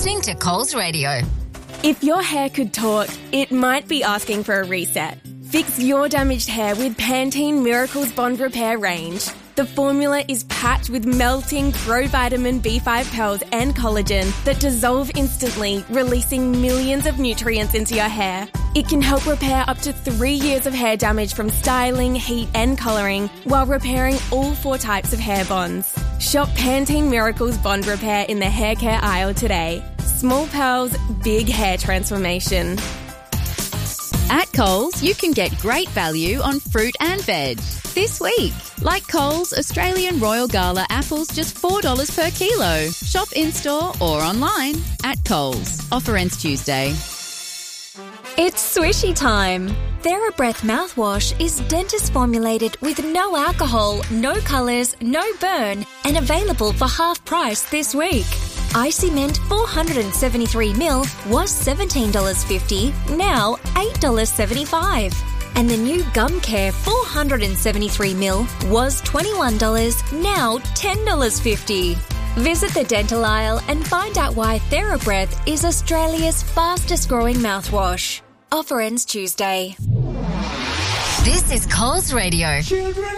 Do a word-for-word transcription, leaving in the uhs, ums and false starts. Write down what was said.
listening to Coles Radio. If your hair could talk, it might be asking for a reset. Fix your damaged hair with Pantene Miracles Bond Repair range. The formula is packed with melting provitamin B five pearls and collagen that dissolve instantly, releasing millions of nutrients into your hair. It can help repair up to three years of hair damage from styling, heat and colouring, while repairing all four types of hair bonds. Shop Pantene Miracles Bond Repair in the hair care aisle today. Small pearls, big hair transformation. At Coles, you can get great value on fruit and veg. This week, like Coles, Australian Royal Gala apples just four dollars per kilo. Shop in-store or online at Coles. Offer ends Tuesday. It's swishy time. TheraBreath mouthwash is dentist formulated with no alcohol, no colours, no burn, and available for half price this week. Icy Mint four hundred seventy-three milliliters was seventeen dollars fifty, now eight dollars seventy-five. And the new Gum Care four hundred seventy-three milliliters was twenty-one dollars, now ten dollars fifty. Visit the dental aisle and find out why TheraBreath is Australia's fastest growing mouthwash. Offer ends Tuesday. This is Coles Radio.